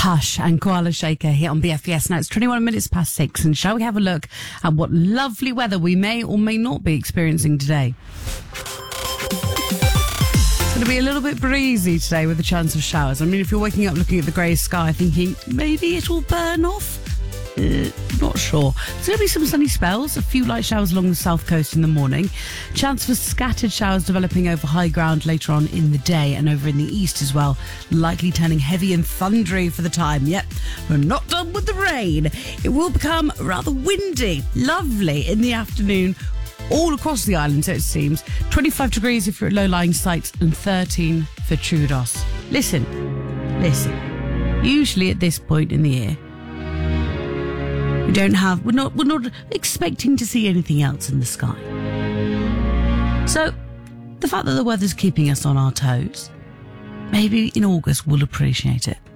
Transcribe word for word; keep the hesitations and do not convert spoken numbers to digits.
Hush and Koala Shaker here on B F B S. Now it's twenty-one minutes past six, and shall we have a look at what lovely weather we may or may not be experiencing today? It's going to be a little bit breezy today with a chance of showers. I mean, if you're waking up looking at the grey sky thinking maybe it'll burn off, Uh, not sure. There's going to be some sunny spells, a few light showers along the south coast in the morning. Chance for scattered showers developing over high ground later on in the day and over in the east as well. Likely turning heavy and thundery for the time. Yet, we're not done with the rain. It will become rather windy, lovely in the afternoon all across the island, so it seems. twenty-five degrees if you're at low-lying sites and thirteen for Troodos. Listen, listen. Usually at this point in the year, We don't have, we're not, we're not expecting to see anything else in the sky. So, the fact that the weather's keeping us on our toes, maybe in August we'll appreciate it.